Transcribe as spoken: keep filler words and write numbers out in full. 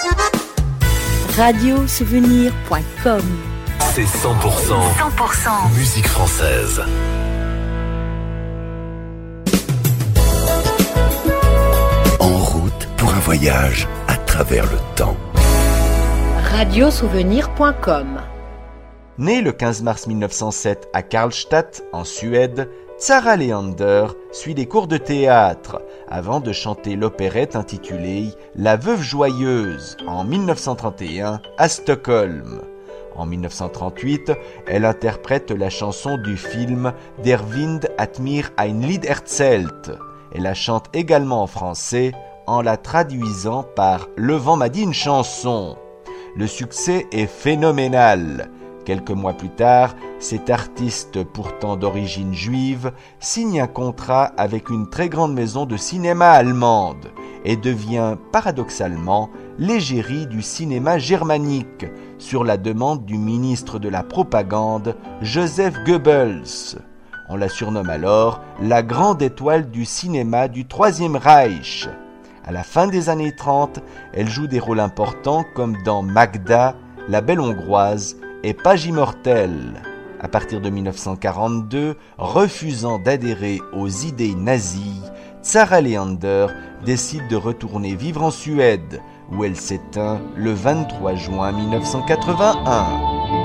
radio souvenir point com. C'est cent pour cent, cent pour cent musique française. En route pour un voyage à travers le temps. radio souvenir point com. Née le quinze mars mille neuf cent sept à Karlstad, en Suède, Tsara Leander suit des cours de théâtre avant de chanter l'opérette intitulée La Veuve Joyeuse en mille neuf cent trente et un à Stockholm. En mille neuf cent trente-huit, elle interprète la chanson du film Der Wind hat mir ein Lied erzählt. Elle la chante également en français en la traduisant par Le vent m'a dit une chanson. Le succès est phénoménal. Quelques mois plus tard, cet artiste pourtant d'origine juive signe un contrat avec une très grande maison de cinéma allemande et devient paradoxalement l'égérie du cinéma germanique sur la demande du ministre de la Propagande, Joseph Goebbels. On la surnomme alors la grande étoile du cinéma du Troisième Reich. À la fin des années trente, elle joue des rôles importants comme dans Magda, La Belle Hongroise et Page immortelle. À partir de mille neuf cent quarante-deux, refusant d'adhérer aux idées nazies, Tsara Leander décide de retourner vivre en Suède, où elle s'éteint le vingt-trois juin mille neuf cent quatre-vingt-un.